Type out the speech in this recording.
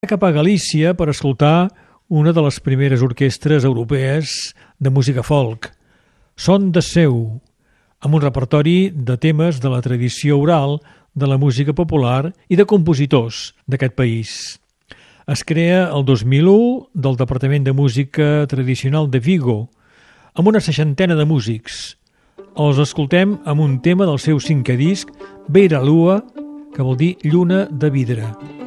Cap a Galícia per escoltar una de les primeres orquestres europees de música folk, Son de Seu, amb un repertori de temes de la tradició oral, de la música popular i de compositors d'aquest país. Es crea el 2001 del Departament de Música Tradicional de Vigo, amb una 60 de músics. Els escoltem amb un tema del seu 5è disc, Beira Lua, que vol dir lluna de vidre.